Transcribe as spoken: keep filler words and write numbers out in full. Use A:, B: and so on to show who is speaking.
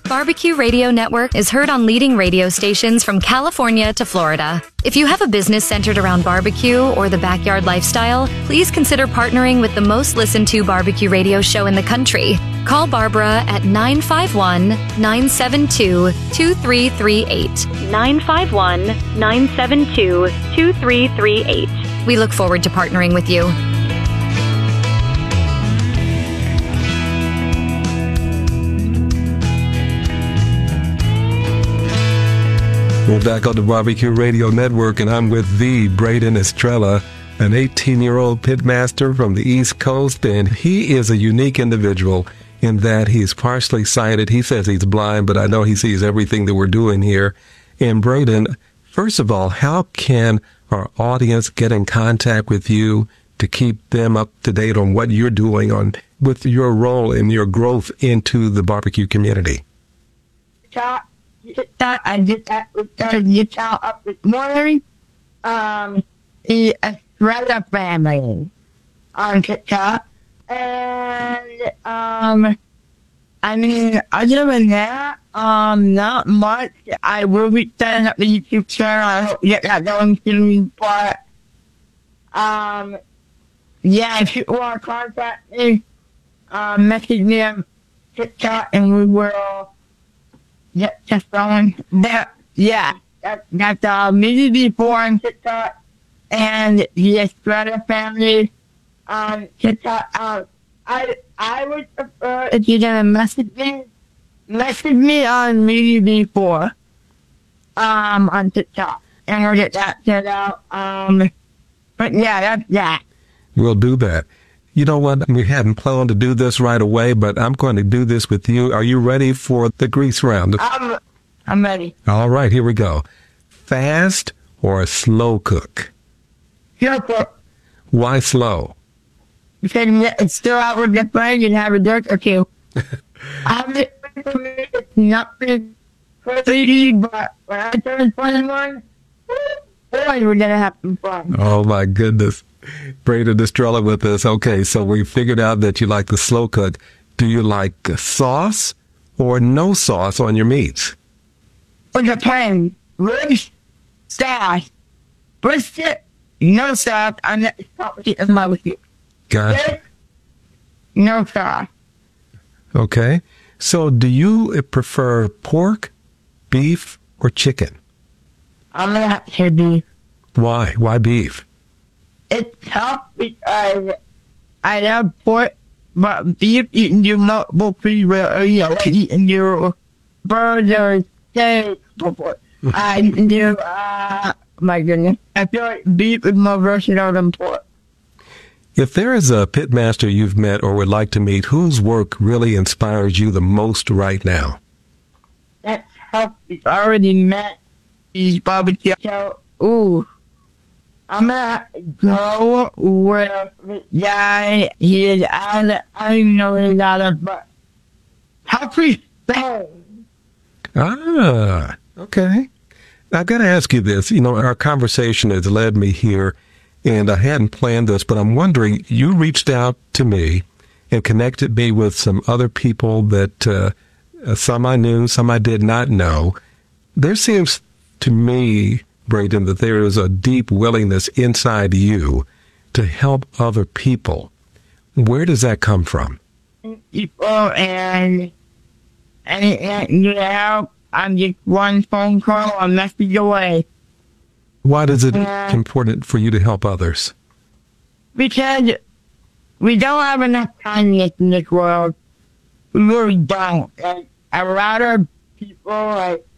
A: Barbecue Radio Network is heard on leading radio stations from California to Florida. If you have a business centered around barbecue or the backyard lifestyle, please consider partnering with the most listened to barbecue radio show in the country. Call Barbara at nine five one, nine seven two, two three three eight. nine five one, nine seven two, two three three eight. We look forward to partnering with you.
B: We're back on the Barbecue Radio Network, and I'm with the Braden Estrella, an eighteen-year-old pitmaster from the East Coast, and he is a unique individual in that he's partially sighted. He says he's blind, but I know he sees everything that we're doing here. And Braden, first of all, how can our audience get in contact with you to keep them up to date on what you're doing on with your role and your growth into the barbecue community?
C: TikTok, TikTok, I did that with the TikTok up this morning. Um, the Estrella family on TikTok. And, um, I mean, other than that, um, not much. I will be setting up the YouTube channel. I hope to get that going soon, but, um, yeah, if you want to contact me, um, message me on TikTok and we will get just going. That, yeah, that, that's, uh, me before on TikTok and the Estrella family on TikTok. Um, I, I would prefer if you're gonna message me, message me on me before, um, on TikTok, and I'll get that set out. Um, but yeah, that's that.
B: We'll do that. You know what? We hadn't planned to do this right away, but I'm going to do this with you. Are you ready for the grease round?
C: Um, I'm ready.
B: All right, here we go. Fast or slow cook?
C: Slow cook.
B: Why slow?
C: Because it's still out with the fire and have a dirt or two. I'm for me, it's nothing crazy, but when I turn twenty-one, boy, we're gonna have some fun.
B: Oh my goodness. Braden Estrella with us. Okay, so we figured out that you like the slow cook. Do you like sauce or no sauce on your meats?
C: It depends. Ribs, sauce. Brisket, no sauce. I'm not the of my with you.
B: Gotcha.
C: No sauce.
B: Okay. So do you prefer pork, beef, or chicken?
C: I'm gonna have to say beef.
B: Why? Why beef?
C: It's tough because I love pork, but beef you can do multiple pretty well. You know, you can do burgers, steak, pork. I can do, uh, my goodness. I feel like beef is more versatile than pork.
B: If there is a pitmaster you've met or would like to meet, whose work really inspires you the most right now?
C: That's how we already met these barbecue. So, ooh, I'm gonna go with the guy. He is, I, I don't even know his name, but Humphrey Stone.
B: Ah, okay. I've got to ask you this. You know, our conversation has led me here. And I hadn't planned this, but I'm wondering, you reached out to me and connected me with some other people that uh, some I knew, some I did not know. There seems to me, Braden, that there is a deep willingness inside you to help other people. Where does that come from?
C: People and, and, and you know, I'm just one phone call or message away.
B: Why is it
C: uh,
B: important for you to help others?
C: Because we don't have enough kindness in this world. We really don't. Like, a lot of people, like,